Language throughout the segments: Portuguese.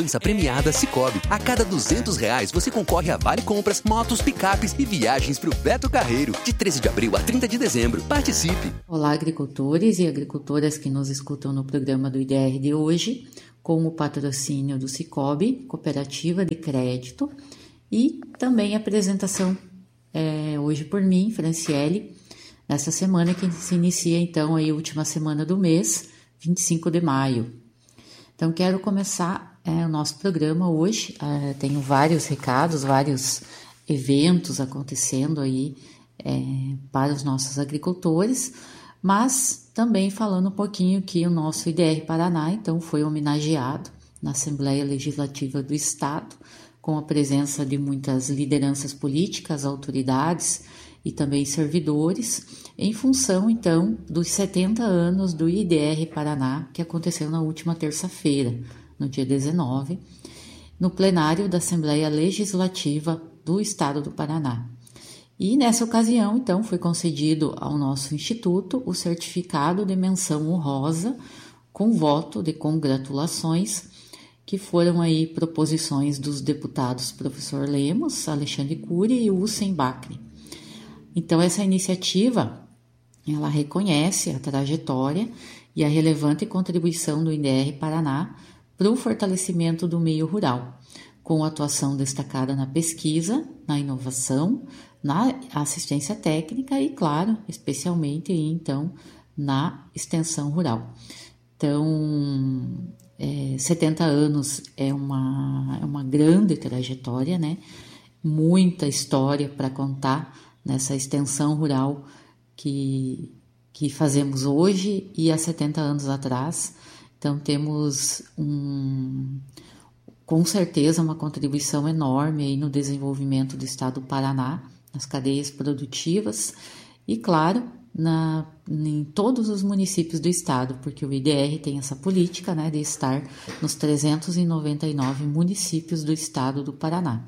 Premiada Sicoob. A cada R$200 você concorre a vale compras, motos, picapes e viagens para o Beto Carreiro, de 13 de abril a 30 de dezembro. Participe! Olá, agricultores e agricultoras que nos escutam no programa do IDR de hoje, com o patrocínio do Sicoob, Cooperativa de Crédito, e também a apresentação hoje por mim, Franciele, nessa semana que se inicia então a última semana do mês, 25 de maio. Então quero começar o nosso programa hoje. Tenho vários recados, vários eventos acontecendo aí para os nossos agricultores, mas também falando um pouquinho que o nosso IDR Paraná então foi homenageado na Assembleia Legislativa do Estado, com a presença de muitas lideranças políticas, autoridades e também servidores, em função então dos 70 anos do IDR Paraná, que aconteceu na última terça-feira, no dia 19, no plenário da Assembleia Legislativa do Estado do Paraná. E nessa ocasião, então, foi concedido ao nosso Instituto o certificado de menção honrosa com voto de congratulações, que foram aí proposições dos deputados Professor Lemos, Alexandre Cury e Hussein Bacri. Então, essa iniciativa, ela reconhece a trajetória e a relevante contribuição do IDR Paraná para o fortalecimento do meio rural, com atuação destacada na pesquisa, na inovação, na assistência técnica e, claro, especialmente então na extensão rural. Então, 70 anos é uma grande trajetória, né? Muita história para contar nessa extensão rural que fazemos hoje e há 70 anos atrás. Então, temos com certeza uma contribuição enorme aí no desenvolvimento do estado do Paraná, nas cadeias produtivas e, claro, em todos os municípios do estado, porque o IDR tem essa política, né, de estar nos 399 municípios do estado do Paraná.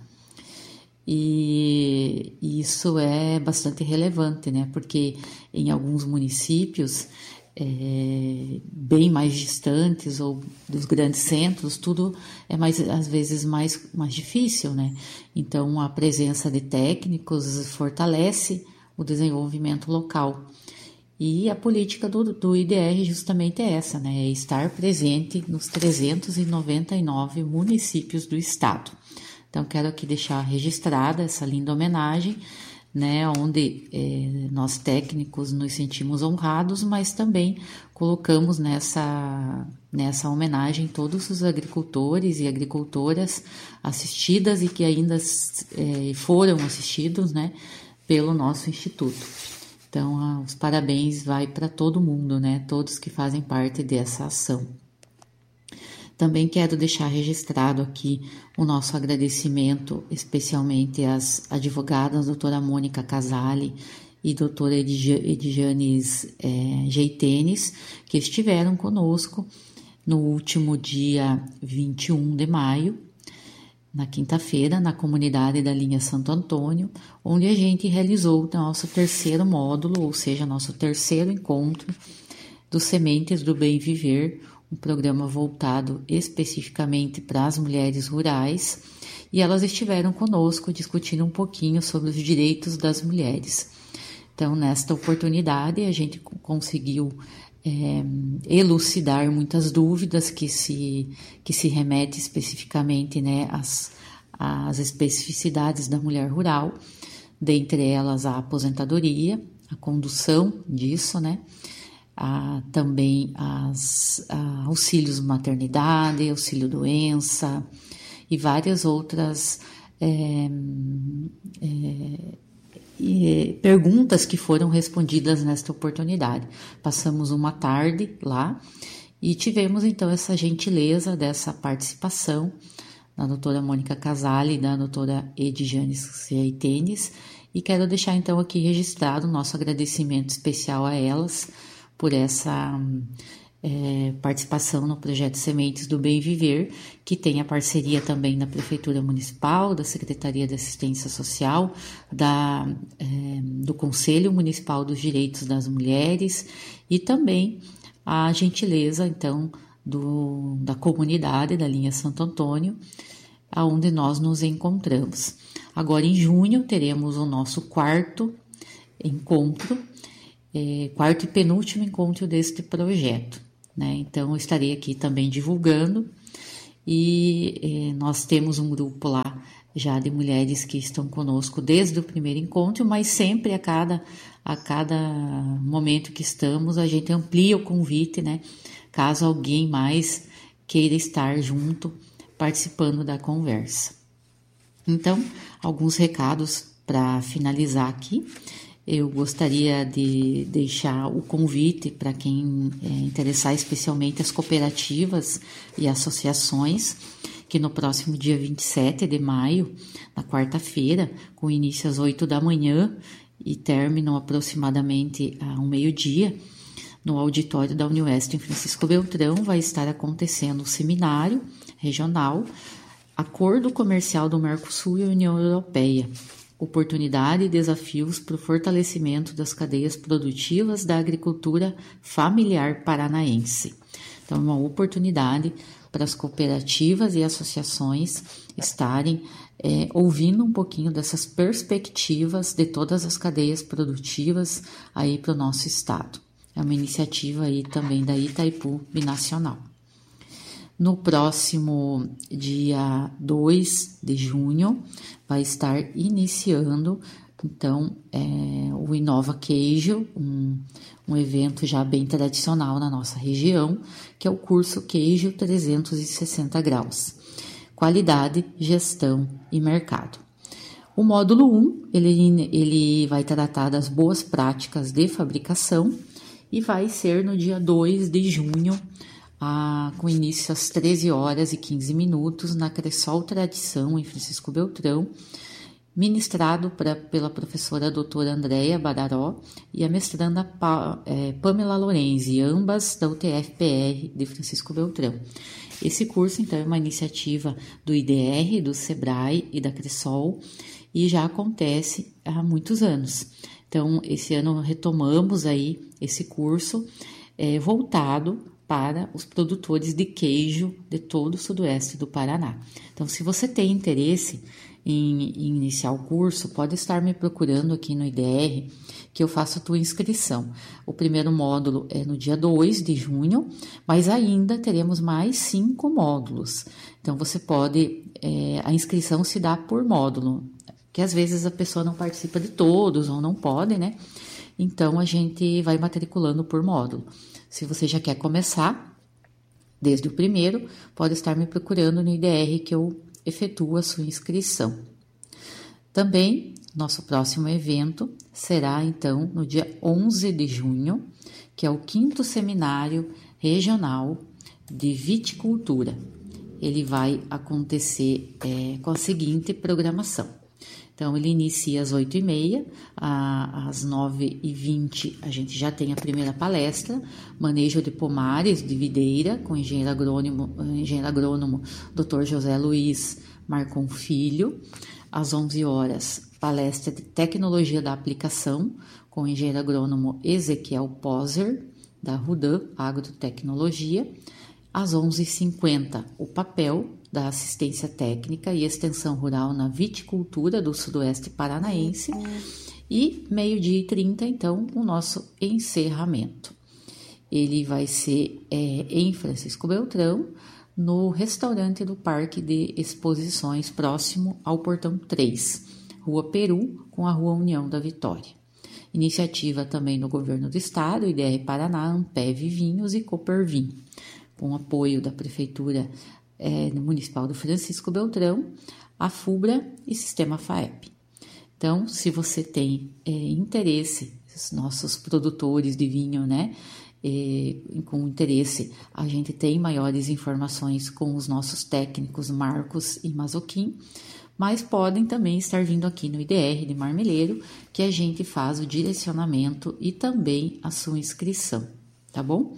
E isso é bastante relevante, né, porque em alguns municípios bem mais distantes ou dos grandes centros, tudo é às vezes mais difícil, né? Então, a presença de técnicos fortalece o desenvolvimento local. E a política do IDR justamente é essa, né? É estar presente nos 399 municípios do estado. Então, quero aqui deixar registrada essa linda homenagem, né, onde nós técnicos nos sentimos honrados, mas também colocamos nessa homenagem todos os agricultores e agricultoras assistidas e que ainda foram assistidos, né, pelo nosso instituto. Então, os parabéns vai para todo mundo, né, todos que fazem parte dessa ação. Também quero deixar registrado aqui o nosso agradecimento, especialmente às advogadas doutora Mônica Casali e doutora Edjanes Geitenes, que estiveram conosco no último dia 21 de maio, na quinta-feira, na comunidade da linha Santo Antônio, onde a gente realizou o nosso terceiro módulo, ou seja, nosso terceiro encontro dos Sementes do Bem Viver, um programa voltado especificamente para as mulheres rurais, e elas estiveram conosco discutindo um pouquinho sobre os direitos das mulheres. Então, nesta oportunidade, a gente conseguiu elucidar muitas dúvidas que se remete especificamente, né, às especificidades da mulher rural, dentre elas a aposentadoria, a condução disso, né, também auxílios maternidade, auxílio doença e várias outras perguntas que foram respondidas nesta oportunidade. Passamos uma tarde lá e tivemos então essa gentileza dessa participação da doutora Mônica Casali e da doutora Edjanes Geitenes, e quero deixar então aqui registrado o nosso agradecimento especial a elas por essa participação no projeto Sementes do Bem Viver, que tem a parceria também da Prefeitura Municipal, da Secretaria de Assistência Social, do Conselho Municipal dos Direitos das Mulheres e também a gentileza, então, da comunidade da linha Santo Antônio, aonde nós nos encontramos. Agora em junho teremos o nosso quarto encontro, quarto e penúltimo encontro deste projeto, né? Então eu estarei aqui também divulgando, e nós temos um grupo lá já de mulheres que estão conosco desde o primeiro encontro, mas sempre a cada momento que estamos, a gente amplia o convite, né? Caso alguém mais queira estar junto, participando da conversa. Então, alguns recados para finalizar aqui. Eu gostaria de deixar o convite para quem interessar, especialmente as cooperativas e associações, que no próximo dia 27 de maio, na quarta-feira, com início às 8 da manhã e término aproximadamente ao meio-dia, no auditório da Unioeste em Francisco Beltrão, vai estar acontecendo o seminário regional Acordo Comercial do Mercosul e União Europeia, oportunidade e desafios para o fortalecimento das cadeias produtivas da agricultura familiar paranaense. Então, é uma oportunidade para as cooperativas e associações estarem ouvindo um pouquinho dessas perspectivas de todas as cadeias produtivas aí para o nosso estado. É uma iniciativa aí também da Itaipu Binacional. No próximo dia 2 de junho vai estar iniciando, então, o Inova Queijo, um evento já bem tradicional na nossa região, que é o curso Queijo 360 graus, qualidade, gestão e mercado. O módulo 1, ele vai tratar das boas práticas de fabricação e vai ser no dia 2 de junho, com início às 13 horas e 15 minutos, na Cressol Tradição, em Francisco Beltrão, ministrado pela professora doutora Andréia Badaró e a mestranda Pamela Lorenzi, ambas da UTF-PR de Francisco Beltrão. Esse curso, então, é uma iniciativa do IDR, do SEBRAE e da Cressol, e já acontece há muitos anos. Então, esse ano retomamos aí esse curso voltado para os produtores de queijo de todo o sudoeste do Paraná. Então, se você tem interesse em iniciar o curso, pode estar me procurando aqui no IDR, que eu faço a tua inscrição. O primeiro módulo é no dia 2 de junho, mas ainda teremos mais 5 módulos. Então, você pode, a inscrição se dá por módulo, que às vezes a pessoa não participa de todos ou não pode, né? Então, a gente vai matriculando por módulo. Se você já quer começar, desde o primeiro, pode estar me procurando no IDR que eu efetuo a sua inscrição. Também, nosso próximo evento será, então, no dia 11 de junho, que é o 5º Seminário Regional de Viticultura. Ele vai acontecer com a seguinte programação. Então, ele inicia às 8h30, às 9h20 a gente já tem a primeira palestra, manejo de pomares de videira, com engenheiro agrônomo Dr. José Luiz Marcon Filho. Às 11 horas, palestra de tecnologia da aplicação, com engenheiro agrônomo Ezequiel Poser, da Rudan Agrotecnologia. Às 11h50, o papel da assistência técnica e extensão rural na viticultura do sudoeste paranaense. E 12h30, então, o nosso encerramento. Ele vai ser em Francisco Beltrão, no restaurante do Parque de Exposições, próximo ao Portão 3, Rua Peru, com a Rua União da Vitória. Iniciativa também no Governo do Estado, IDR Paraná, Ampev Vinhos e Coopervin, com apoio da Prefeitura Municipal do Francisco Beltrão, a FUBRA e Sistema FAEP. Então, se você tem interesse, os nossos produtores de vinho, né, com interesse, a gente tem maiores informações com os nossos técnicos Marcos e Mazoquim, mas podem também estar vindo aqui no IDR de Marmeleiro, que a gente faz o direcionamento e também a sua inscrição, tá bom?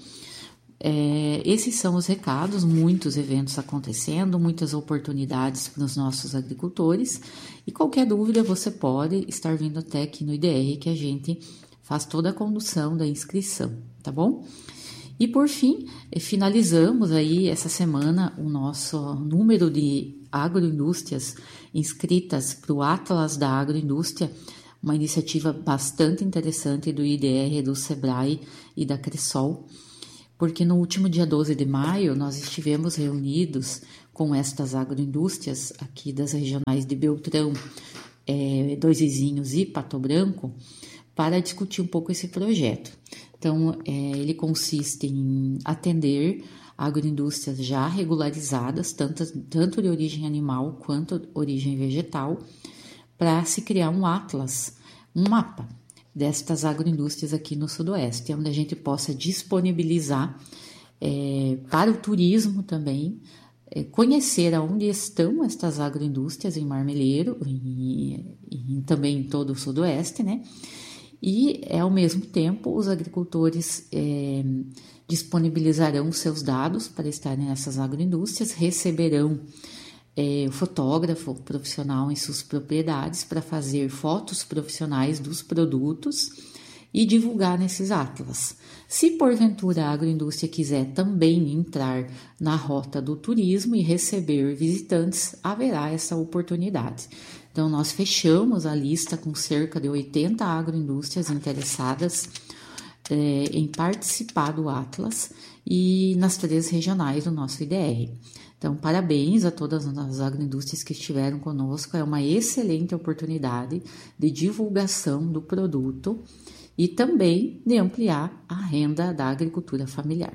Esses são os recados, muitos eventos acontecendo, muitas oportunidades para os nossos agricultores, e qualquer dúvida você pode estar vindo até aqui no IDR, que a gente faz toda a condução da inscrição, tá bom? E por fim, finalizamos aí essa semana o nosso número de agroindústrias inscritas para o Atlas da Agroindústria, uma iniciativa bastante interessante do IDR, do SEBRAE e da Cressol, porque no último dia 12 de maio nós estivemos reunidos com estas agroindústrias aqui das regionais de Beltrão, Dois Vizinhos e Pato Branco, para discutir um pouco esse projeto. Então, ele consiste em atender agroindústrias já regularizadas, tanto de origem animal quanto de origem vegetal, para se criar um atlas, um mapa destas agroindústrias aqui no Sudoeste, onde a gente possa disponibilizar para o turismo também, conhecer aonde estão estas agroindústrias em Marmeleiro e também em todo o Sudoeste, né? E, ao mesmo tempo, os agricultores disponibilizarão seus dados para estarem nessas agroindústrias, receberão o fotógrafo profissional em suas propriedades para fazer fotos profissionais dos produtos e divulgar nesses atlas. Se porventura a agroindústria quiser também entrar na rota do turismo e receber visitantes, haverá essa oportunidade. Então, nós fechamos a lista com cerca de 80 agroindústrias interessadas em participar do Atlas e nas 3 regionais do nosso IDR. Então, parabéns a todas as agroindústrias que estiveram conosco. É uma excelente oportunidade de divulgação do produto e também de ampliar a renda da agricultura familiar.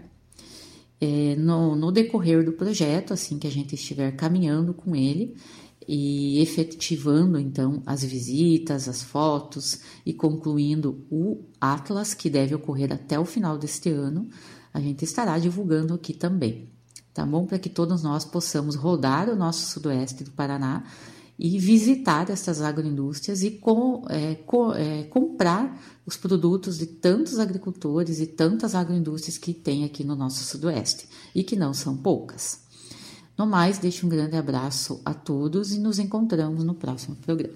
No decorrer do projeto, assim que a gente estiver caminhando com ele, e efetivando, então, as visitas, as fotos e concluindo o Atlas, que deve ocorrer até o final deste ano, a gente estará divulgando aqui também, tá bom? Para que todos nós possamos rodar o nosso Sudoeste do Paraná e visitar essas agroindústrias e comprar os produtos de tantos agricultores e tantas agroindústrias que tem aqui no nosso Sudoeste, e que não são poucas. No mais, deixo um grande abraço a todos e nos encontramos no próximo programa.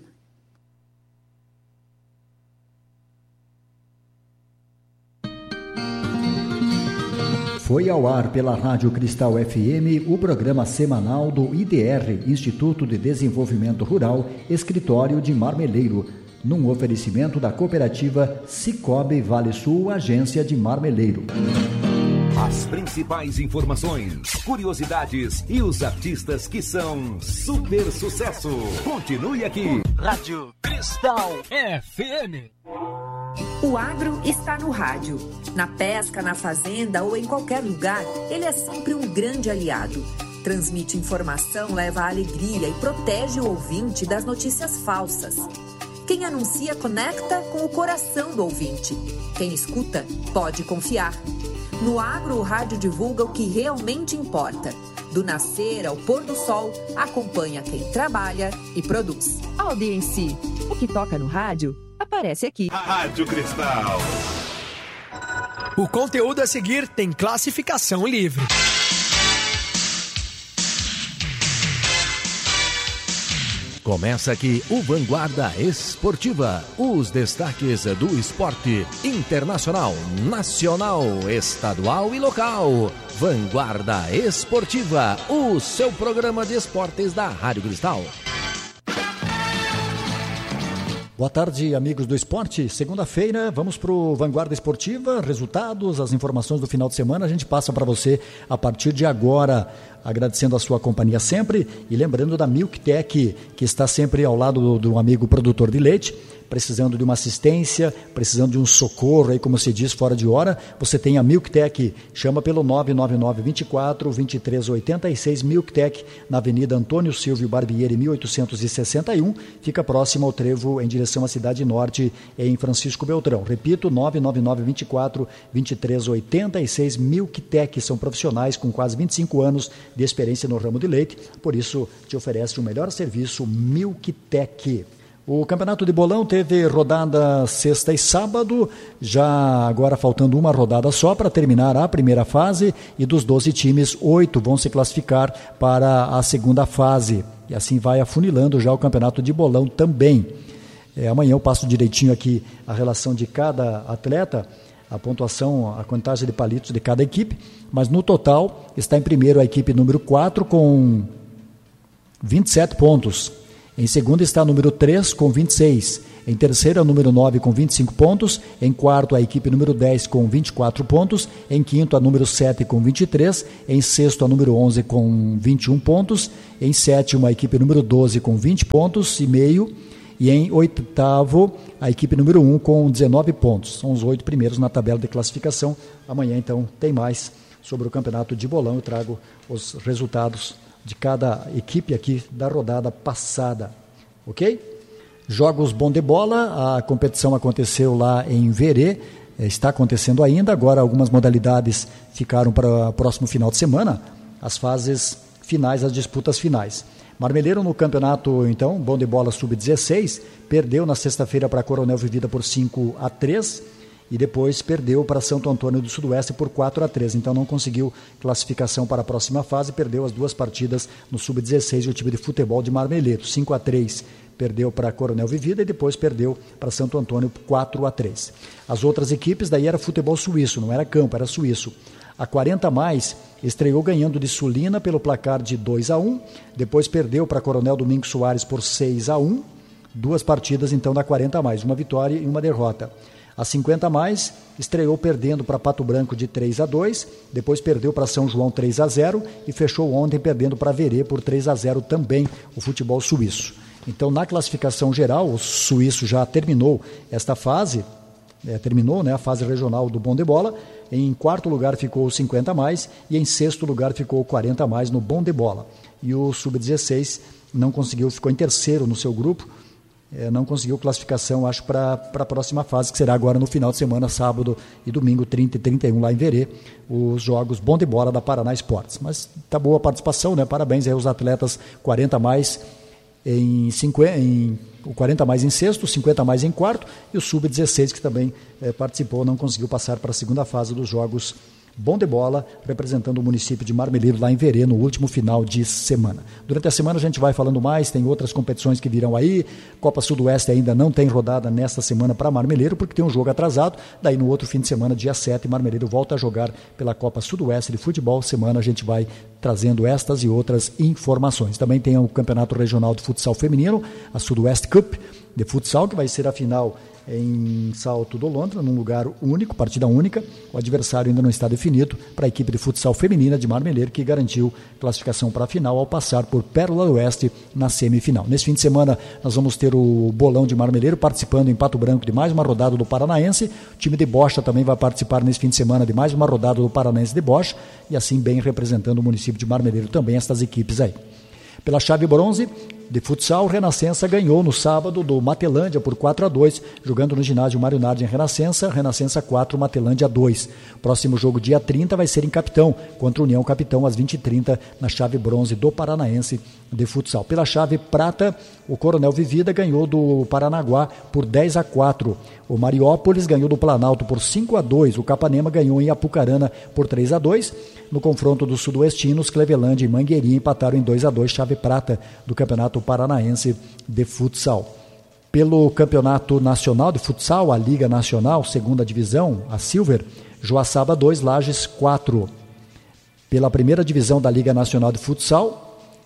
Foi ao ar pela Rádio Cristal FM o programa semanal do IDR, Instituto de Desenvolvimento Rural, Escritório de Marmeleiro, num oferecimento da cooperativa Cicobi Vale Sul, agência de Marmeleiro. As principais informações, curiosidades e os artistas que são super sucesso. Continue aqui. Rádio Cristal FM. O agro está no rádio. Na pesca, na fazenda ou em qualquer lugar, ele é sempre um grande aliado. Transmite informação, leva alegria e protege o ouvinte das notícias falsas. Quem anuncia conecta com o coração do ouvinte. Quem escuta pode confiar. No agro, o rádio divulga o que realmente importa. Do nascer ao pôr do sol, acompanha quem trabalha e produz. Audiência. O que toca no rádio aparece aqui. Rádio Cristal. O conteúdo a seguir tem classificação livre. Começa aqui o Vanguarda Esportiva. Os destaques do esporte internacional, nacional, estadual e local. Vanguarda Esportiva, o seu programa de esportes da Rádio Cristal. Boa tarde, amigos do esporte. Segunda-feira, vamos para o Vanguarda Esportiva. Resultados, as informações do final de semana, a gente passa para você a partir de agora. Agradecendo a sua companhia sempre e lembrando da MilkTech, que está sempre ao lado do amigo produtor de leite, precisando de uma assistência, precisando de um socorro, aí como se diz, fora de hora, você tem a MilkTech, chama pelo 999-24-2386, MilkTech, na Avenida Antônio Silvio Barbieri, 1861, fica próximo ao trevo em direção à Cidade Norte, em Francisco Beltrão. Repito, 999-24-2386, MilkTech, são profissionais com quase 25 anos de experiência no ramo de leite, por isso te oferece o melhor serviço, MilkTech. O Campeonato de Bolão teve rodada sexta e sábado, já agora faltando uma rodada só para terminar a primeira fase, e dos 12 times, 8 vão se classificar para a segunda fase, e assim vai afunilando já o Campeonato de Bolão também. Amanhã eu passo direitinho aqui a relação de cada atleta. a pontuação, a contagem de palitos de cada equipe, mas no total está em primeiro a equipe número 4 com 27 pontos. Em segundo está a número 3 com 26. Em terceiro a número 9 com 25 pontos. Em quarto a equipe número 10 com 24 pontos. Em quinto a número 7 com 23. Em sexto a número 11 com 21 pontos. Em sétimo a equipe número 12 com 20 pontos e meio. E em oitavo, a equipe número 1 com 19 pontos. São os 8 primeiros na tabela de classificação. Amanhã, então, tem mais sobre o campeonato de bolão. Eu trago os resultados de cada equipe aqui da rodada passada. Ok? Jogos bom de bola. A competição aconteceu lá em Verê. Está acontecendo ainda. Agora, algumas modalidades ficaram para o próximo final de semana. As fases finais, as disputas finais. Marmeleiro no campeonato, então, bom de bola sub-16, perdeu na sexta-feira para Coronel Vivida por 5-3 e depois perdeu para Santo Antônio do Sudoeste por 4-3. Então não conseguiu classificação para a próxima fase, perdeu as duas partidas no sub-16 e o time de futebol de Marmeleiro. 5-3 perdeu para Coronel Vivida e depois perdeu para Santo Antônio por 4-3. As outras equipes daí era futebol suíço, não era campo, era suíço. A 40 mais estreou ganhando de Sulina pelo placar de 2-1, depois perdeu para Coronel Domingos Soares por 6-1, duas partidas então da 40 mais, uma vitória e uma derrota. A 50 mais estreou perdendo para Pato Branco de 3-2, depois perdeu para São João 3-0 e fechou ontem perdendo para Verê por 3-0 também o futebol suíço. Então na classificação geral, o suíço já terminou esta fase, terminou, né, a fase regional do bom de bola. Em quarto lugar ficou o 50 mais e em sexto lugar ficou o 40 mais no bom de bola. E o sub-16 não conseguiu, ficou em terceiro no seu grupo, não conseguiu classificação, acho, para a próxima fase, que será agora no final de semana, sábado e domingo, 30 e 31, lá em Verê, os jogos bom de bola da Paraná Esportes. Mas tá boa a participação, né? Parabéns aí aos atletas 40 mais o 40 mais em sexto, o 50 mais em quarto e o sub-16 que também participou, não conseguiu passar para a segunda fase dos jogos bom de bola, representando o município de Marmeleiro lá em Verê no último final de semana. Durante a semana a gente vai falando mais, tem outras competições que virão aí, Copa Sudoeste ainda não tem rodada nesta semana para Marmeleiro, porque tem um jogo atrasado, daí no outro fim de semana, dia 7, Marmeleiro volta a jogar pela Copa Sudoeste de futebol, semana a gente vai trazendo estas e outras informações. Também tem o Campeonato Regional de Futsal Feminino, a Sudoeste Cup de futsal, que vai ser a final em Salto do Lontra, num lugar único, partida única. O adversário ainda não está definido para a equipe de futsal feminina de Marmeleiro, que garantiu classificação para a final ao passar por Pérola do Oeste na semifinal. Nesse fim de semana nós vamos ter o Bolão de Marmeleiro participando em Pato Branco de mais uma rodada do Paranaense. O time de Bocha também vai participar nesse fim de semana de mais uma rodada do Paranaense de Bocha e assim bem representando o município de Marmeleiro também estas equipes aí. Pela chave bronze de futsal, Renascença ganhou no sábado do Matelândia por 4-2, jogando no ginásio Mário Nardi em Renascença 4, Matelândia 2. Próximo jogo, dia 30, vai ser em Capitão, contra o União Capitão, às 20h30, na chave bronze do Paranaense de futsal. Pela chave prata, o Coronel Vivida ganhou do Paranaguá por 10-4. O Mariópolis ganhou do Planalto por 5-2. O Capanema ganhou em Apucarana por 3-2. No confronto dos sudoestinos, Clevelândia e Mangueirinha empataram em 2-2, chave prata do Campeonato Paranaense de Futsal. Pelo Campeonato Nacional de Futsal, a Liga Nacional, segunda divisão, a Silver, Joaçaba 2, Lages 4. Pela primeira divisão da Liga Nacional de Futsal,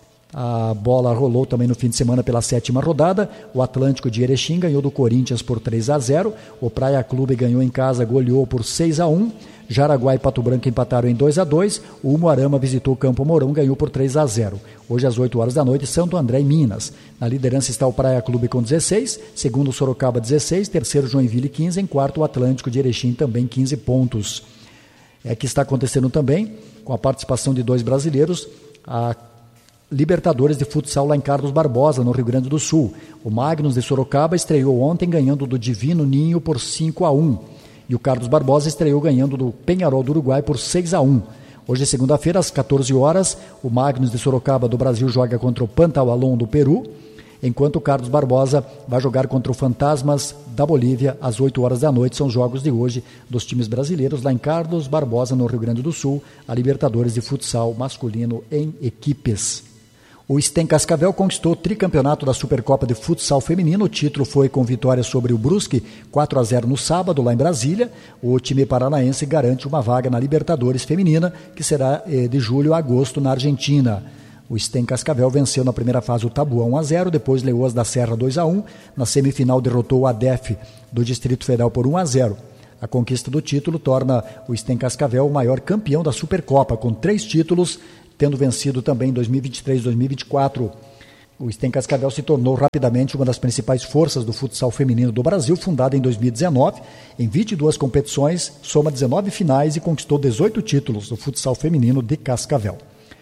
a bola rolou também no fim de semana pela 7ª rodada. O Atlântico de Erechim ganhou do Corinthians por 3-0. O Praia Clube ganhou em casa, goleou por 6-1. Jaraguá e Pato Branco empataram em 2-2. O Umuarama visitou o Campo Mourão, ganhou por 3-0. Hoje às 8 horas da noite, Santo André e Minas. Na liderança está o Praia Clube com 16, segundo o Sorocaba 16, terceiro Joinville 15, em quarto o Atlântico de Erechim também 15 pontos. É que está acontecendo também, com a participação de 2 brasileiros, a Libertadores de Futsal lá em Carlos Barbosa, no Rio Grande do Sul. O Magnus de Sorocaba estreou ontem ganhando do Divino Ninho por 5-1. E o Carlos Barbosa estreou ganhando do Peñarol do Uruguai por 6-1. Hoje, segunda-feira, às 14 horas, o Magnus de Sorocaba do Brasil joga contra o Pantalón do Peru, enquanto o Carlos Barbosa vai jogar contra o Fantasmas da Bolívia às 8 horas da noite. São os jogos de hoje dos times brasileiros lá em Carlos Barbosa, no Rio Grande do Sul, a Libertadores de Futsal masculino em equipes. O Stem Cascavel conquistou o tricampeonato da Supercopa de Futsal Feminino. O título foi com vitória sobre o Brusque, 4-0 no sábado, lá em Brasília. O time paranaense garante uma vaga na Libertadores Feminina, que será de julho a agosto na Argentina. O Stem Cascavel venceu na primeira fase o Tabuão 1-0, depois Leoas da Serra 2-1. Na semifinal derrotou o ADEF do Distrito Federal por 1-0. A conquista do título torna o Stem Cascavel o maior campeão da Supercopa, com 3 títulos, tendo vencido também em 2023 e 2024. O Stem Cascavel se tornou rapidamente uma das principais forças do futsal feminino do Brasil, fundada em 2019. Em 22 competições, soma 19 finais e conquistou 18 títulos do futsal feminino de Cascavel.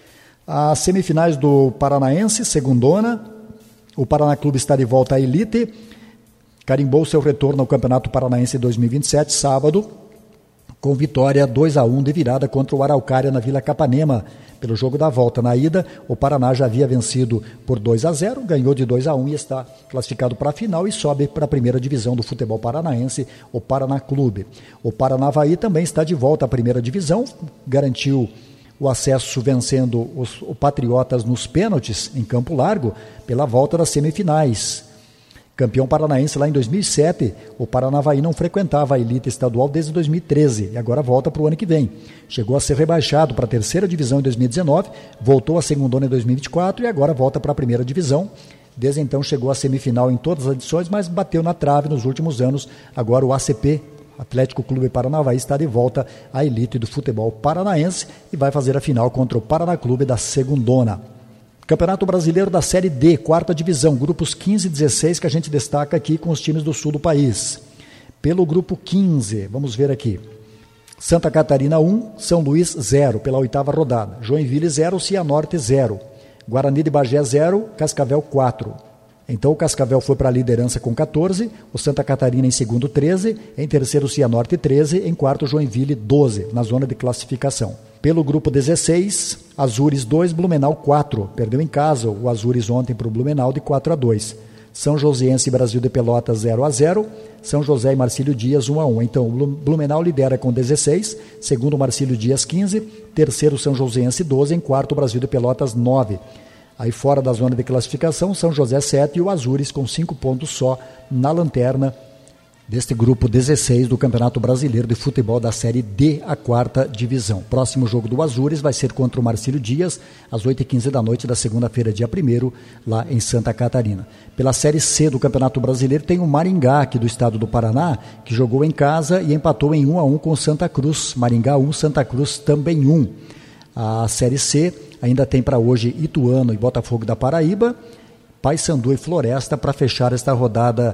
As semifinais do Paranaense, segundona, o Paraná Clube está de volta à elite, carimbou seu retorno ao Campeonato Paranaense 2027, sábado, com vitória 2-1 de virada contra o Araucária na Vila Capanema. Pelo jogo da volta na ida, o Paraná já havia vencido por 2-0, ganhou de 2-1 e está classificado para a final e sobe para a primeira divisão do futebol paranaense, o Paraná Clube. O Paranavaí também está de volta à primeira divisão, garantiu o acesso vencendo o Patriotas nos pênaltis em Campo Largo pela volta das semifinais. Campeão paranaense lá em 2007, o Paranavaí não frequentava a elite estadual desde 2013 e agora volta para o ano que vem. Chegou a ser rebaixado para a terceira divisão em 2019, voltou à segundona em 2024 e agora volta para a primeira divisão. Desde então chegou à semifinal em todas as edições, mas bateu na trave nos últimos anos. Agora o ACP, Atlético Clube Paranavaí, está de volta à elite do futebol paranaense e vai fazer a final contra o Paraná Clube da segundona. Campeonato Brasileiro da Série D, quarta divisão, grupos 15 e 16, que a gente destaca aqui com os times do sul do país. Pelo grupo 15, vamos ver aqui. Santa Catarina 1, São Luís 0, pela oitava rodada. Joinville 0, Cianorte 0. Guarani de Bagé 0, Cascavel 4. Então o Cascavel foi para a liderança com 14, o Santa Catarina em segundo 13, em terceiro Cianorte 13, em quarto Joinville 12, na zona de classificação. Pelo grupo 16, Azures 2, Blumenau 4. Perdeu em casa o Azures ontem para o Blumenau de 4-2. São Josiense e Brasil de Pelotas 0-0. São José e Marcílio Dias 1-1. Então o Blumenau lidera com 16, segundo Marcílio Dias 15, terceiro São Joséense 12, em quarto Brasil de Pelotas 9. Aí fora da zona de classificação, São José 7 e o Azures com 5 pontos só na lanterna deste grupo 16 do Campeonato Brasileiro de Futebol da Série D, a quarta divisão. Próximo jogo do Azures vai ser contra o Marcílio Dias, às 8h15 da noite da segunda-feira, dia 1º, lá em Santa Catarina. Pela Série C do Campeonato Brasileiro tem o Maringá, aqui do estado do Paraná, que jogou em casa e empatou em 1-1 com o Santa Cruz. Maringá 1, Santa Cruz também 1. A Série C ainda tem para hoje Ituano e Botafogo da Paraíba, Paysandu e Floresta para fechar esta rodada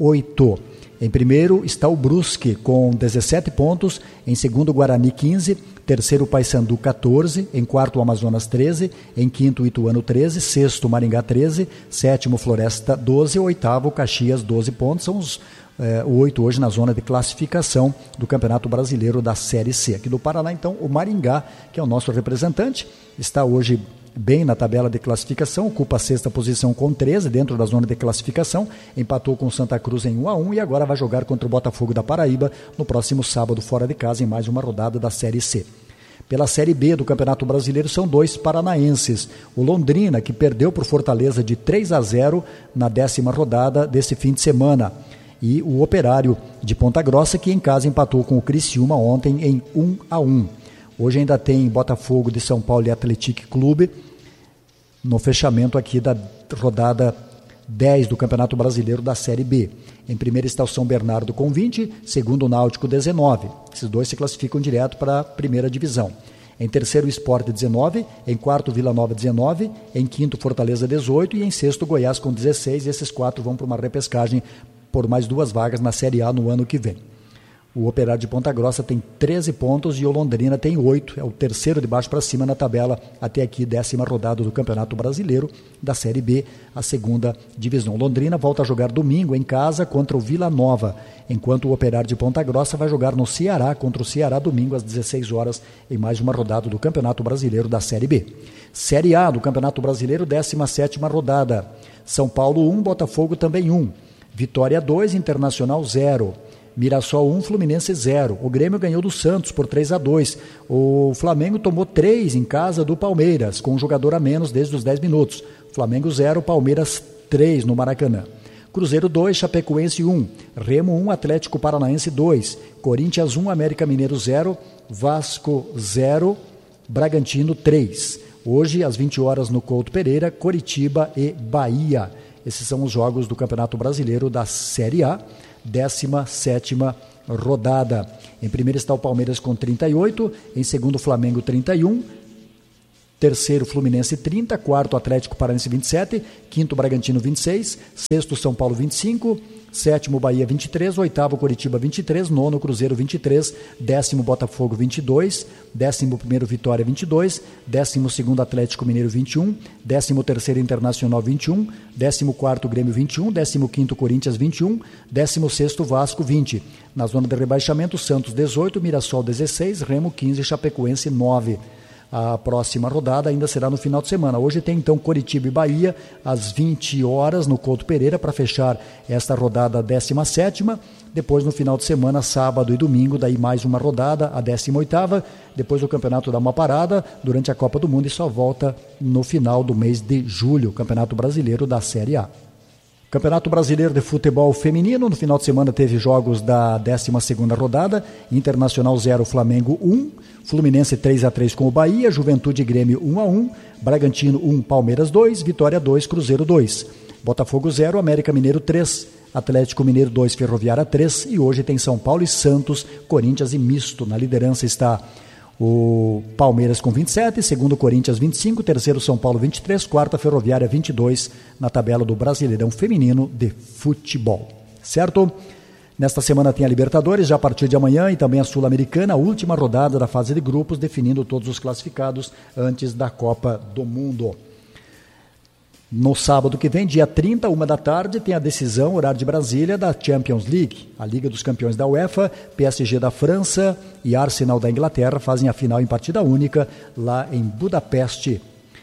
8. Em primeiro está o Brusque com 17 pontos, em segundo Guarani 15, terceiro Paysandu 14, em quarto Amazonas 13, em quinto Ituano 13, sexto Maringá 13, sétimo Floresta 12, oitavo Caxias 12 pontos, são os 8 hoje na zona de classificação do Campeonato Brasileiro da Série C. Aqui do Paraná, então, o Maringá, que é o nosso representante, está hoje bem na tabela de classificação, ocupa a sexta posição com 13 dentro da zona de classificação, empatou com Santa Cruz em 1-1 e agora vai jogar contra o Botafogo da Paraíba no próximo sábado fora de casa em mais uma rodada da Série C. Pela Série B do Campeonato Brasileiro são 2 paranaenses. O Londrina, que perdeu por Fortaleza de 3-0 na 10ª rodada desse fim de semana. E o Operário de Ponta Grossa, que em casa empatou com o Criciúma ontem em 1-1. Hoje ainda tem Botafogo de São Paulo e Atlético Clube no fechamento aqui da rodada 10 do Campeonato Brasileiro da Série B. Em primeiro está o São Bernardo com 20, segundo o Náutico 19. Esses dois se classificam direto para a primeira divisão. Em terceiro o Sport 19, em quarto Vila Nova 19, em quinto Fortaleza 18 e em sexto Goiás com 16. E esses 4 vão para uma repescagem por mais 2 vagas na Série A no ano que vem. O Operário de Ponta Grossa tem 13 pontos e o Londrina tem 8. É o terceiro de baixo para cima na tabela até aqui, 10ª rodada do Campeonato Brasileiro da Série B, a segunda divisão. Londrina volta a jogar domingo em casa contra o Vila Nova, enquanto o Operário de Ponta Grossa vai jogar no Ceará contra o Ceará domingo às 16 horas em mais uma rodada do Campeonato Brasileiro da Série B. Série A do Campeonato Brasileiro, 17ª rodada. São Paulo 1, Botafogo também 1. Vitória 2, Internacional 0. Mirassol 1, Fluminense 0. O Grêmio ganhou do Santos por 3-2. O Flamengo tomou 3 em casa do Palmeiras, com um jogador a menos desde os 10 minutos. Flamengo 0, Palmeiras 3 no Maracanã. Cruzeiro 2, Chapecoense 1. Remo 1, Atlético Paranaense 2. Corinthians 1, América Mineiro 0. Vasco 0, Bragantino 3. Hoje, às 20 horas, no Couto Pereira, Coritiba e Bahia. Esses são os jogos do Campeonato Brasileiro da Série A, 17ª rodada. Em primeiro está o Palmeiras com 38, em segundo o Flamengo 31, terceiro Fluminense 30, quarto Atlético Paranaense 27, quinto Bragantino 26, sexto São Paulo 25, sétimo Bahia 23, oitavo Coritiba 23, nono Cruzeiro 23, décimo Botafogo 22, décimo primeiro Vitória 22, décimo segundo Atlético Mineiro 21, décimo terceiro Internacional 21, décimo quarto Grêmio 21, décimo quinto Corinthians 21, décimo sexto Vasco 20. Na zona de rebaixamento, Santos 18, Mirassol 16, Remo 15, Chapecoense 9. A próxima rodada ainda será no final de semana. Hoje tem então Coritiba e Bahia às 20 horas no Couto Pereira para fechar esta rodada 17ª. Depois no final de semana, sábado e domingo, daí mais uma rodada, a 18ª. Depois o campeonato dá uma parada durante a Copa do Mundo e só volta no final do mês de julho, o Campeonato Brasileiro da Série A. Campeonato Brasileiro de Futebol Feminino, no final de semana teve jogos da 12ª rodada, Internacional 0, Flamengo 1, Fluminense 3-3 com o Bahia, Juventude e Grêmio 1-1, Bragantino 1, Palmeiras 2, Vitória 2, Cruzeiro 2, Botafogo 0, América Mineiro 3, Atlético Mineiro 2, Ferroviária 3, e hoje tem São Paulo e Santos, Corinthians e misto. Na liderança está o Palmeiras com 27, segundo Corinthians 25, terceiro São Paulo 23, quarta Ferroviária 22 na tabela do Brasileirão Feminino de Futebol. Certo? Nesta semana tem a Libertadores, já a partir de amanhã, e também a Sul-Americana, a última rodada da fase de grupos, definindo todos os classificados antes da Copa do Mundo. No sábado que vem, dia 30, 13h, tem a decisão, horário de Brasília, da Champions League. A Liga dos Campeões da UEFA, PSG da França e Arsenal da Inglaterra fazem a final em partida única lá em Budapeste.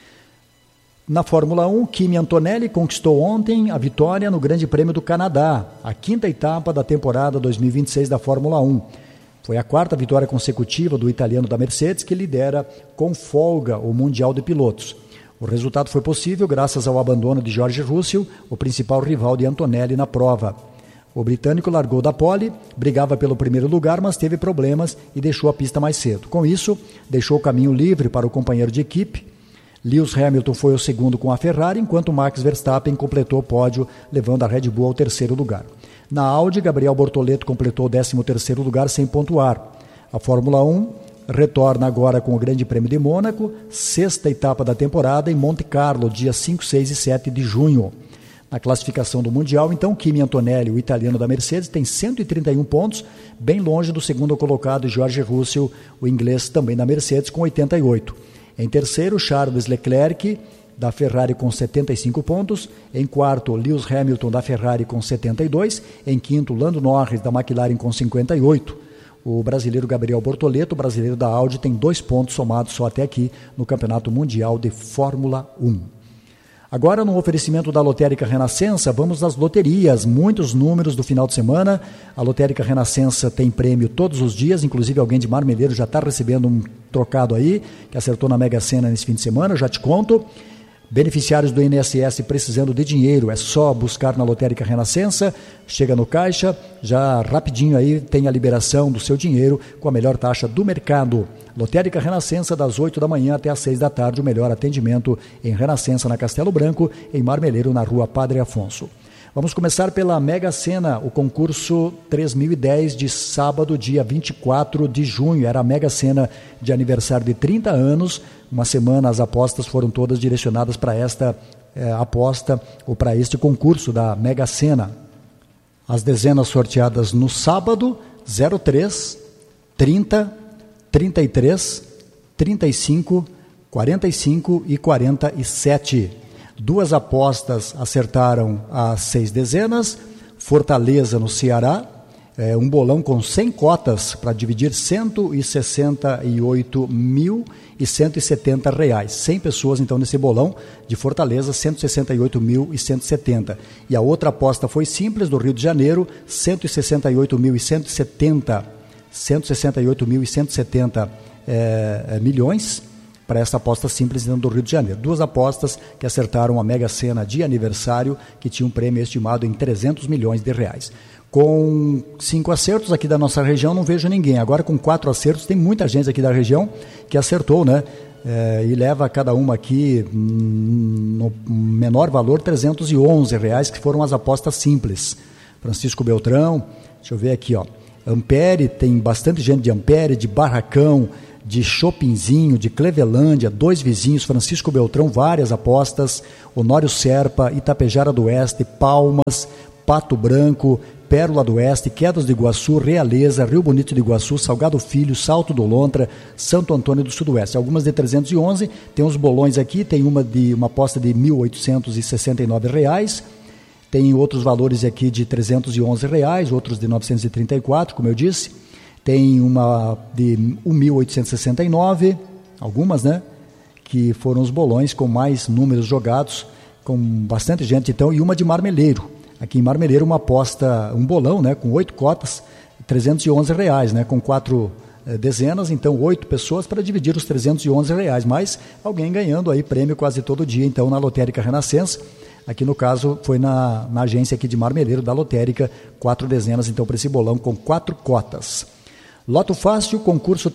Na Fórmula 1, Kimi Antonelli conquistou ontem a vitória no Grande Prêmio do Canadá, a 5ª etapa da temporada 2026 da Fórmula 1. Foi a 4ª vitória consecutiva do italiano da Mercedes, que lidera com folga o Mundial de Pilotos. O resultado foi possível graças ao abandono de George Russell, o principal rival de Antonelli na prova. O britânico largou da pole, brigava pelo primeiro lugar, mas teve problemas e deixou a pista mais cedo. Com isso, deixou o caminho livre para o companheiro de equipe. Lewis Hamilton foi o segundo com a Ferrari, enquanto Max Verstappen completou o pódio, levando a Red Bull ao terceiro lugar. Na Audi, Gabriel Bortoleto completou o 13º lugar sem pontuar. A Fórmula 1 retorna agora com o Grande Prêmio de Mônaco, 6ª etapa da temporada em Monte Carlo, dias 5, 6 e 7 de junho. Na classificação do Mundial, então, Kimi Antonelli, o italiano da Mercedes, tem 131 pontos, bem longe do segundo colocado George Russell, o inglês também da Mercedes, com 88. Em terceiro, Charles Leclerc, da Ferrari, com 75 pontos. Em quarto, Lewis Hamilton, da Ferrari, com 72. Em quinto, Lando Norris, da McLaren, com 58. O brasileiro Gabriel Bortoleto, o brasileiro da Audi, tem 2 pontos somados só até aqui no Campeonato Mundial de Fórmula 1. Agora, no oferecimento da Lotérica Renascença, vamos às loterias. Muitos números do final de semana. A Lotérica Renascença tem prêmio todos os dias, inclusive alguém de Marmeleiro já está recebendo um trocado aí, que acertou na Mega Sena nesse fim de semana, eu já te conto. Beneficiários do INSS precisando de dinheiro, é só buscar na Lotérica Renascença, chega no caixa, já rapidinho aí tem a liberação do seu dinheiro com a melhor taxa do mercado. Lotérica Renascença, das 8 da manhã até às 6 da tarde, o melhor atendimento em Renascença, na Castelo Branco, em Marmeleiro, na Rua Padre Afonso. Vamos começar pela Mega Sena, o concurso 3010 de sábado, dia 24 de junho. Era a Mega Sena de aniversário de 30 anos. Uma semana as apostas foram todas direcionadas para esta aposta ou para este concurso da Mega Sena. As dezenas sorteadas no sábado: 03, 30, 33, 35, 45 e 47. 2 apostas acertaram as 6 dezenas: Fortaleza no Ceará um bolão com 100 cotas para dividir R$168.170. 100 pessoas, então, nesse bolão de Fortaleza, 168.170. E a outra aposta foi simples, do Rio de Janeiro, 168.170. 168.170 milhões para essa aposta simples dentro do Rio de Janeiro. 2 apostas que acertaram a Mega Sena de aniversário, que tinha um prêmio estimado em R$300 milhões. Com 5 acertos aqui da nossa região, não vejo ninguém. Agora, com 4 acertos, tem muita gente aqui da região que acertou, né? E leva cada uma aqui, no menor valor, R$311, que foram as apostas simples. Francisco Beltrão, deixa eu ver aqui, ó. Ampere, tem bastante gente de Ampere, de Barracão, de Chopinzinho, de Clevelândia, 2 vizinhos, Francisco Beltrão, várias apostas, Honório Serpa, Itapejara do Oeste, Palmas, Pato Branco, Pérola do Oeste, Quedas do Iguaçu, Realeza, Rio Bonito do Iguaçu, Salgado Filho, Salto do Lontra, Santo Antônio do Sudoeste. Algumas de 311, tem uns bolões aqui, tem uma aposta de R$1.869, tem outros valores aqui de R$311, outros de 934, como eu disse. Tem uma de 1.869, algumas, né? Que foram os bolões com mais números jogados, com bastante gente, então, e uma de Marmeleiro. Aqui em Marmeleiro, uma aposta, um bolão, né? Com 8 cotas, R$311, né? Com 4 dezenas, então 8 pessoas para dividir os R$311, mas alguém ganhando aí prêmio quase todo dia, então, na Lotérica Renascença. Aqui no caso foi na agência aqui de Marmeleiro da Lotérica, 4 dezenas, então, para esse bolão com 4 cotas. Loto Fácil, concurso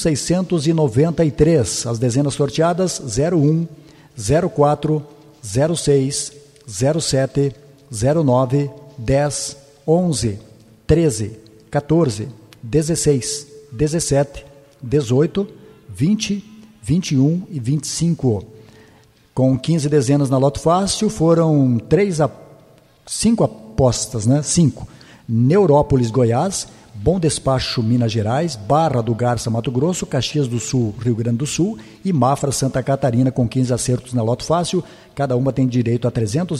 3.693, as dezenas sorteadas 01, 04, 06, 07, 09, 10, 11, 13, 14, 16, 17, 18, 20, 21 e 25. Com 15 dezenas na Loto Fácil, foram 5 apostas, né? 5. Neurópolis, Goiás, Bom Despacho, Minas Gerais, Barra do Garça, Mato Grosso, Caxias do Sul, Rio Grande do Sul e Mafra, Santa Catarina, com 15 acertos na Loto Fácil. Cada uma tem direito a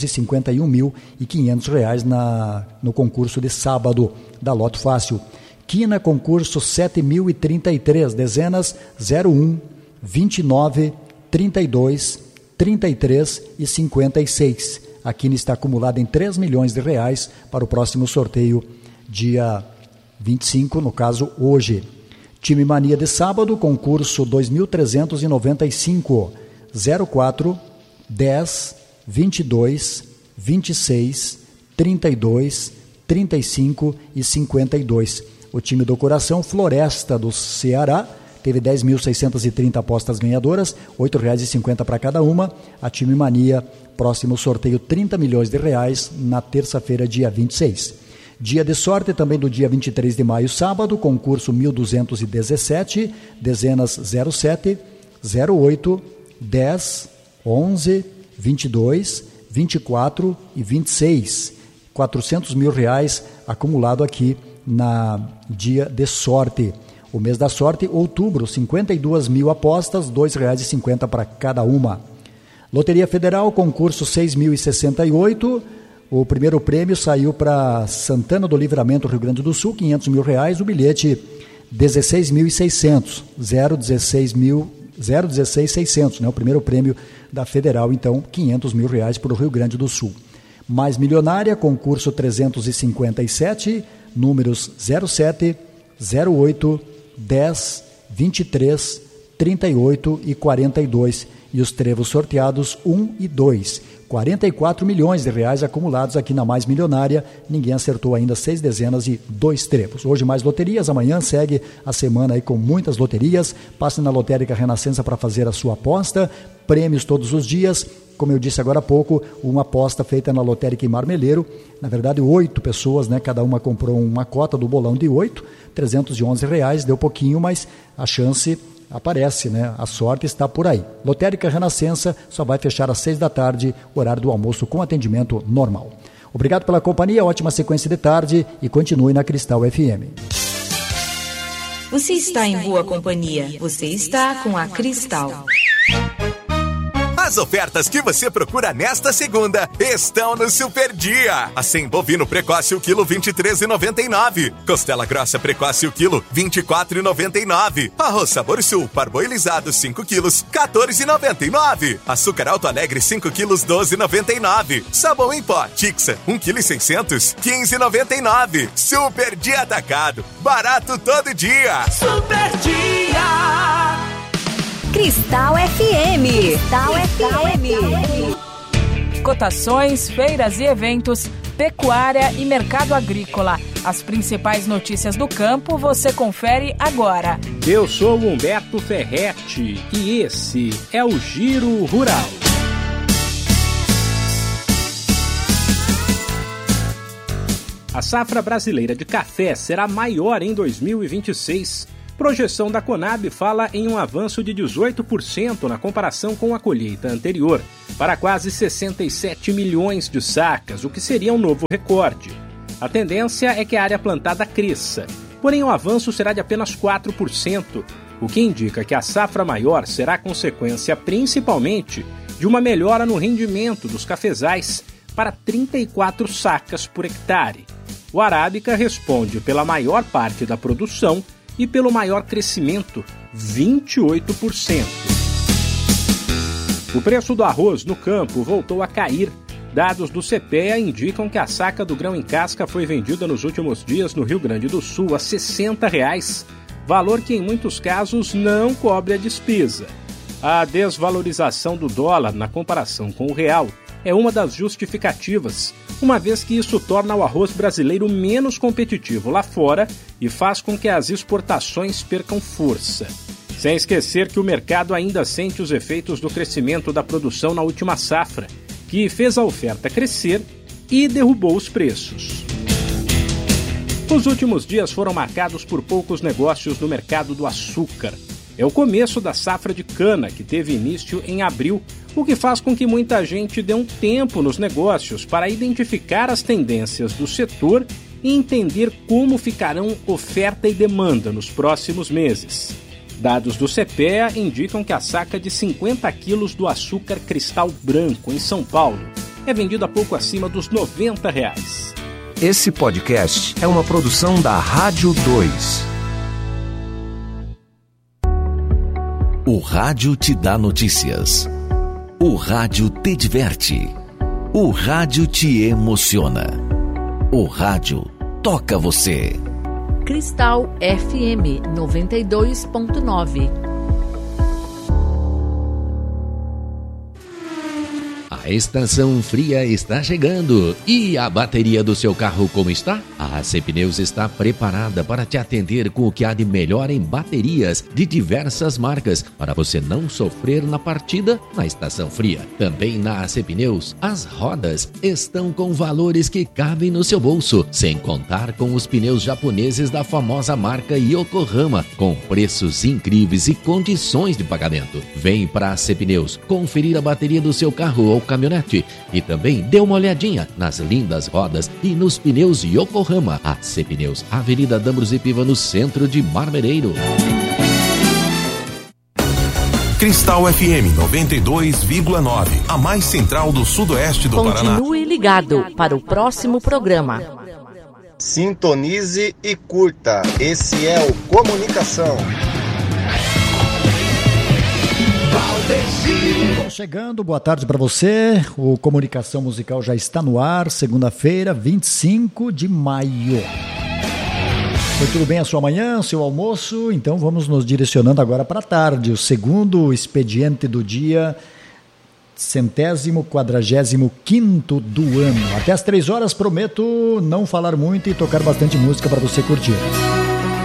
R$351.500 no concurso de sábado da Loto Fácil. Quina, concurso 7.033, dezenas 01, 29, 32, 33 e 56. A quina está acumulada em R$3 milhões para o próximo sorteio, dia 25, no caso, hoje. Time Mania de sábado, concurso 2.395, 04, 10, 22, 26, 32, 35 e 52. O time do coração, Floresta do Ceará, teve 10.630 apostas ganhadoras, R$8,50 para cada uma. A Time Mania, próximo sorteio, R$30 milhões na terça-feira, dia 26. Dia de sorte também do dia 23 de maio, sábado, concurso 1.217, dezenas 07, 08, 10, 11, 22, 24 e 26. R$400 mil acumulado aqui na dia de sorte. O mês da sorte, outubro, 52 mil apostas, R$2,50 para cada uma. Loteria Federal, concurso 6.068. O primeiro prêmio saiu para Santana do Livramento, Rio Grande do Sul, R$500 mil. O bilhete 16.600, 016.600, né? O primeiro prêmio da Federal, então, R$500 mil para o Rio Grande do Sul. Mais Milionária, concurso 357, números 07, 08, 10, 23, 38 e 42. E os trevos sorteados 1 e 2. R$44 milhões acumulados aqui na Mais Milionária. Ninguém acertou ainda 6 dezenas e 2 trevos. Hoje mais loterias, amanhã segue a semana aí com muitas loterias. Passe na Lotérica Renascença para fazer a sua aposta. Prêmios todos os dias. Como eu disse agora há pouco, uma aposta feita na Lotérica em Marmeleiro. Na verdade, 8 pessoas, né? Cada uma comprou uma cota do bolão de 8, R$311. Deu pouquinho, mas a chance aparece, né? A sorte está por aí. Lotérica Renascença só vai fechar às 6 da tarde, horário do almoço com atendimento normal. Obrigado pela companhia, ótima sequência de tarde e continue na Cristal FM. Você está em boa companhia. Você está com a Cristal. As ofertas que você procura nesta segunda estão no Super Dia. Acém bovino precoce o quilo 23,99. Costela grossa precoce o quilo 24,99. Arroz Sabor Sul parboilizado 5 quilos 14,99. Açúcar Alto Alegre 5 quilos 12,99. Sabão em pó Tixa 1,6 kg 15,99. Super Dia Atacado. Barato todo dia. Super Dia. Cristal FM. Cristal FM. Cotações, feiras e eventos, pecuária e mercado agrícola. As principais notícias do campo você confere agora. Eu sou Humberto Ferretti e esse é o Giro Rural. A safra brasileira de café será maior em 2026. Projeção da Conab fala em um avanço de 18% na comparação com a colheita anterior, para quase 67 milhões de sacas, o que seria um novo recorde. A tendência é que a área plantada cresça, porém o avanço será de apenas 4%, o que indica que a safra maior será consequência principalmente de uma melhora no rendimento dos cafezais para 34 sacas por hectare. O Arábica responde pela maior parte da produção e pelo maior crescimento, 28%. O preço do arroz no campo voltou a cair. Dados do CPEA indicam que a saca do grão em casca foi vendida nos últimos dias no Rio Grande do Sul a R$ 60, valor que em muitos casos não cobre a despesa. A desvalorização do dólar na comparação com o real é uma das justificativas, uma vez que isso torna o arroz brasileiro menos competitivo lá fora e faz com que as exportações percam força. Sem esquecer que o mercado ainda sente os efeitos do crescimento da produção na última safra, que fez a oferta crescer e derrubou os preços. Os últimos dias foram marcados por poucos negócios no mercado do açúcar. É o começo da safra de cana, que teve início em abril, o que faz com que muita gente dê um tempo nos negócios para identificar as tendências do setor e entender como ficarão oferta e demanda nos próximos meses. Dados do CPEA indicam que a saca de 50 quilos do açúcar cristal branco em São Paulo é vendida pouco acima dos R$ 90. Esse podcast é uma produção da Rádio 2. O rádio te dá notícias. O rádio te diverte. O rádio te emociona. O rádio toca você. Cristal FM 92.9. A estação fria está chegando. E a bateria do seu carro como está? A AC Pneus está preparada para te atender com o que há de melhor em baterias de diversas marcas, para você não sofrer na partida na estação fria. Também na AC Pneus, as rodas estão com valores que cabem no seu bolso, sem contar com os pneus japoneses da famosa marca Yokohama, com preços incríveis e condições de pagamento. Vem para a AC Pneus conferir a bateria do seu carro ou caminhonete e também dê uma olhadinha nas lindas rodas e nos pneus Yokohama. AC Pneus, Avenida Dambros e Piva, no centro de Marmereiro. Cristal FM 92,9, a mais central do sudoeste do Paraná. Continue ligado para o próximo programa. Sintonize e curta. Esse é o Comunicação. Chegando, boa tarde para você. O Comunicação Musical já está no ar, segunda-feira, 25 de maio. Foi tudo bem a sua manhã, o seu almoço? Então vamos nos direcionando agora para a tarde, o segundo expediente do dia, 145º do ano. Até às 3 horas prometo não falar muito e tocar bastante música para você curtir.